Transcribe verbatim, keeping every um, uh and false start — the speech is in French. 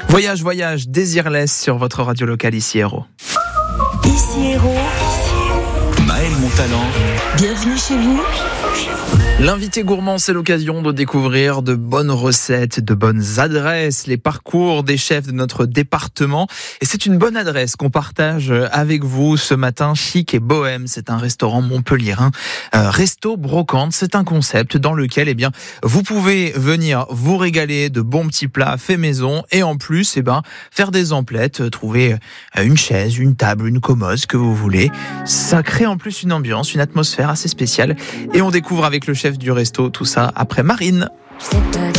Voyage, voyage, Désirless sur votre radio locale ici Hérault. Ici Hérault. Maël Montalent. Bienvenue chez vous. L'invité gourmand, c'est l'occasion de découvrir de bonnes recettes, de bonnes adresses, les parcours des chefs de notre département. Et c'est une bonne adresse qu'on partage avec vous ce matin, chic et bohème. C'est un restaurant montpelliérain, euh, Resto Brocante. C'est un concept dans lequel, eh bien, vous pouvez venir vous régaler de bons petits plats faits maison et en plus, eh ben, faire des emplettes, trouver une chaise, une table, une commode, ce que vous voulez. Ça crée en plus une ambiance, une atmosphère assez spéciale. Et on découvre avec le chef du resto tout ça après Marine. C'est pas